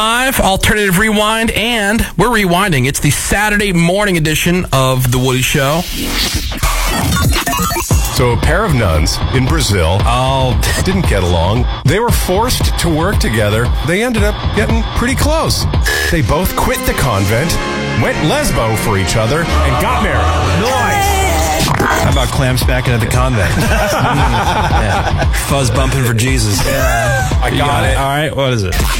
Alternative Rewind, and we're rewinding. It's the Saturday morning edition of The Woody Show. So a pair of nuns in Brazil didn't get along. They were forced to work together. They ended up getting pretty close. They both quit the convent, went lesbo for each other, and got married. Nice. How about clam smacking at the convent? Yeah. Fuzz bumping for Jesus. I got it. All right, what is it?